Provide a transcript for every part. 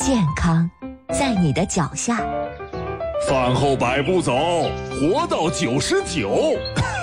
健康在你的脚下。 饭后百步走，活到99。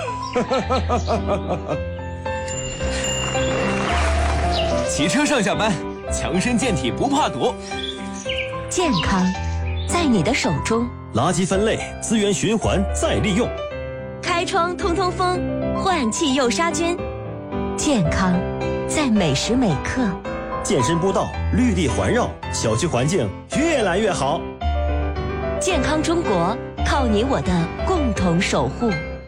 骑车上下班，强身健体不怕堵。 健康在你的手中。 垃圾分类，资源循环再利用。 开窗通通风，换气又杀菌。健康在每时每刻。 健身步道，绿地环绕，小区环境越来越好。 健康中国，靠你我的共同守护。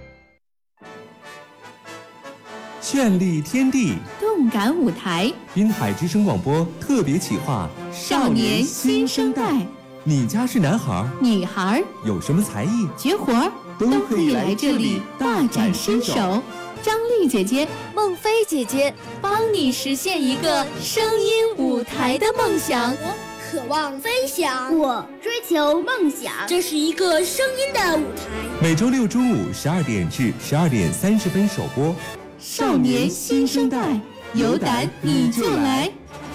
绚丽天地， 动感舞台， 滨海之声广播特别企划， 少年新生代。 你家是男孩、 女孩， 有什么才艺、 绝活都可以来这里大展身手。张丽姐姐、 孟非姐姐帮你实现一个声音舞台的梦想。 我渴望飞翔，我追求梦想，这是一个声音的舞台。 每周六中午12点至12点30分首播。 少年新生代，有胆你就来。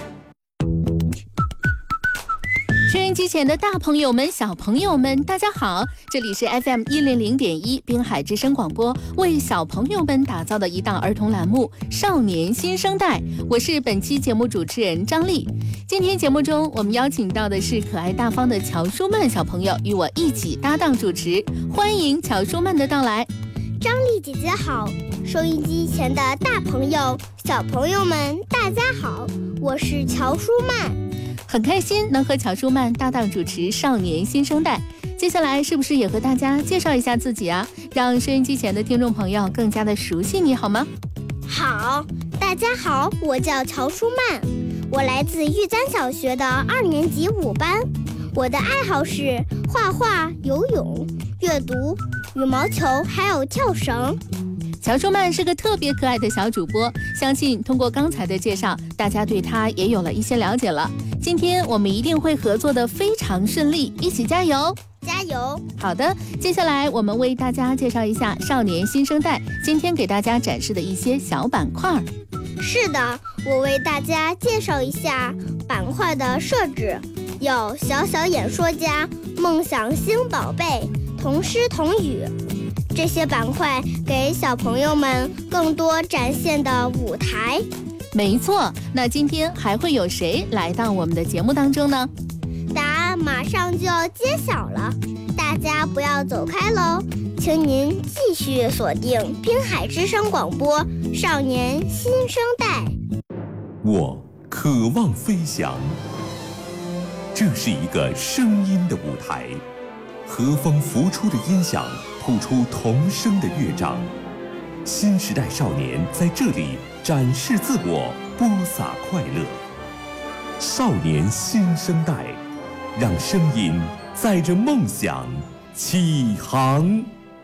收音机前的大朋友们、小朋友们，大家好！这里是 FM 100.1滨海之声广播，为小朋友们打造的一档儿童栏目《少年新生代》。我是本期节目主持人张丽。今天节目中，我们邀请到的是可爱大方的乔舒曼小朋友，与我一起搭档主持。欢迎乔舒曼的到来。 张丽姐姐好，收音机前的大朋友、小朋友们，大家好，我是乔舒曼。 很开心能和乔舒曼搭档主持少年新生代。接下来是不是也和大家介绍一下自己啊，让收音机前的听众朋友更加的熟悉你好吗？ 好，大家好，我叫乔舒曼，我来自玉簪小学的2年级5班。我的爱好是画画、游泳、阅读、羽毛球还有跳绳。 乔舒曼是个特别可爱的小主播，相信通过刚才的介绍，大家对他也有了一些了解了。今天我们一定会合作的非常顺利，一起加油！ 加油！ 好的，接下来我们为大家介绍一下少年新生代今天给大家展示的一些小板块。 是的，我为大家介绍一下板块的设置，有小小演说家、梦想星宝贝、童诗童语。这些板块给小朋友们更多展现的舞台。 没错，那今天还会有谁来到我们的节目当中呢？ 答案马上就要揭晓了，大家不要走开喽，请您继续锁定滨海之声广播少年新生代。 我渴望飞翔，这是一个声音的舞台，和风拂出的音响谱出童声的乐章，新时代少年在这里展示自我，播撒快乐。少年新生代，让声音载着梦想起航。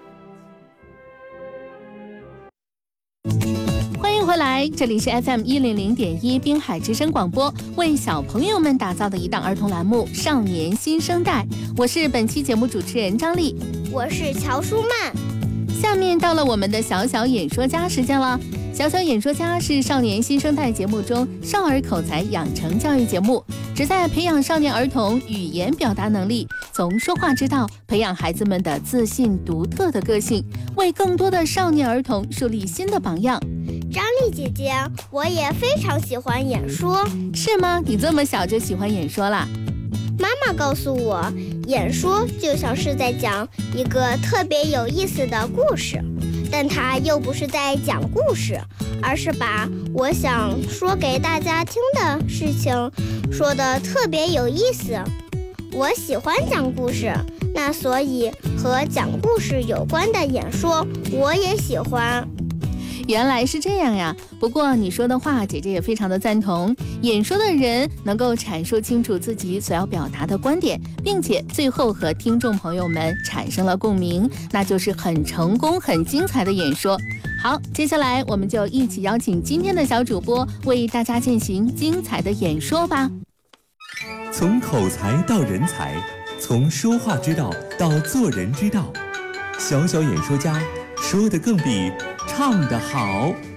欢迎回来，这里是 FM 100.1滨海之声广播，为小朋友们打造的一档儿童栏目《少年新生代》。我是本期节目主持人张丽， 我是乔舒曼。 下面到了我们的小小演说家时间了。小小演说家是少年新生代节目中少儿口才养成教育节目，旨在培养少年儿童语言表达能力，从说话之道培养孩子们的自信独特的个性，为更多的少年儿童树立新的榜样。 张丽姐姐，我也非常喜欢演说。 是吗？你这么小就喜欢演说啦？ 妈妈告诉我，演说就像是在讲一个特别有意思的故事，但它又不是在讲故事，而是把我想说给大家听的事情说得特别有意思。我喜欢讲故事，那所以和讲故事有关的演说我也喜欢。 原来是这样呀，不过你说的话姐姐也非常的赞同，演说的人能够阐述清楚自己所要表达的观点，并且最后和听众朋友们产生了共鸣，那就是很成功很精彩的演说。好，接下来我们就一起邀请今天的小主播为大家进行精彩的演说吧。 从口才到人才，从说话之道到做人之道，小小演说家说得更比唱得好。